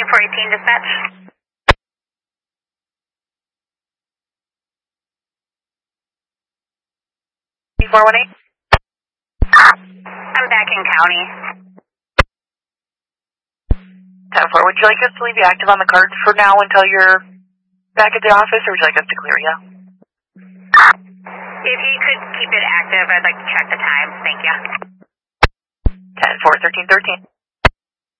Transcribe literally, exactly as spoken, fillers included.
four eighteen dispatch. four one eight? I'm back in county. ten four, would you like us to leave you active on the cards for now until you're back at the office, or would you like us to clear you? If you could keep it active, I'd like to check the times. Thank you. ten four, thirteen thirteen.